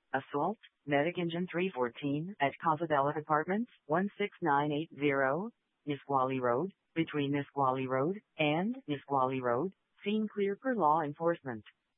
Assault, Medic Engine 314 at Casabella Apartments, 16980, Nisqually Road, between Nisqually Road and Nisqually Road. Scene clear per law enforcement.